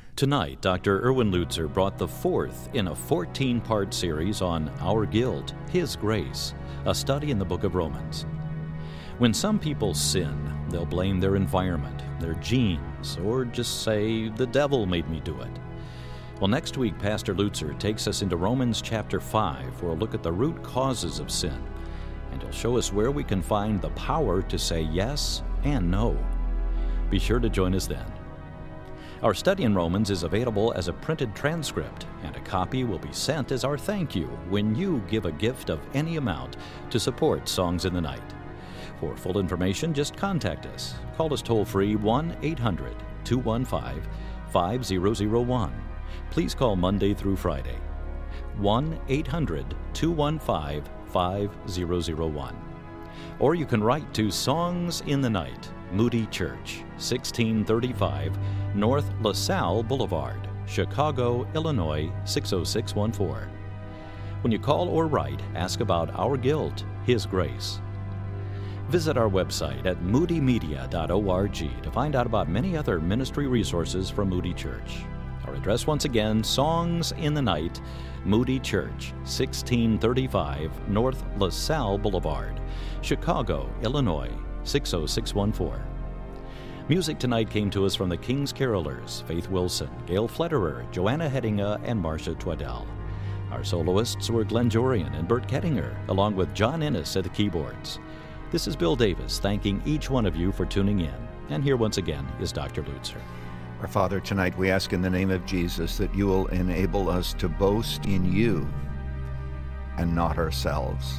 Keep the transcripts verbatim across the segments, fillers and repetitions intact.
Tonight, Doctor Erwin Lutzer brought the fourth in a fourteen-part series on Our Guilt, His Grace, a study in the book of Romans. When some people sin, they'll blame their environment, their genes, or just say, the devil made me do it. Well, next week, Pastor Lutzer takes us into Romans chapter five for a look at the root causes of sin, and he'll show us where we can find the power to say yes and no. Be sure to join us then. Our study in Romans is available as a printed transcript, and a copy will be sent as our thank you when you give a gift of any amount to support Songs in the Night. For full information, just contact us. Call us toll-free one eight hundred two one five five zero zero one. Please call Monday through Friday. one eight hundred two one five five zero zero one. Or you can write to Songs in the Night, Moody Church, sixteen thirty-five North LaSalle Boulevard, Chicago, Illinois, six oh six one four. When you call or write, ask about Our Guilt, His Grace. Visit our website at moody media dot org to find out about many other ministry resources from Moody Church. Our address once again, Songs in the Night, Moody Church, sixteen thirty-five North LaSalle Boulevard, Chicago, Illinois, six oh six one four. Music tonight came to us from the King's Carolers, Faith Wilson, Gail Flederer, Joanna Hedinga, and Marcia Twaddell. Our soloists were Glenn Jorian and Bert Kettinger, along with John Ennis at the keyboards. This is Bill Davis, thanking each one of you for tuning in. And here once again is Doctor Lutzer. Our Father, tonight we ask in the name of Jesus that you will enable us to boast in you and not ourselves.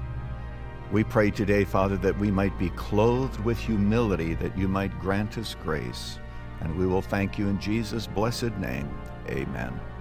We pray today, Father, that we might be clothed with humility, that you might grant us grace. And we will thank you in Jesus' blessed name. Amen.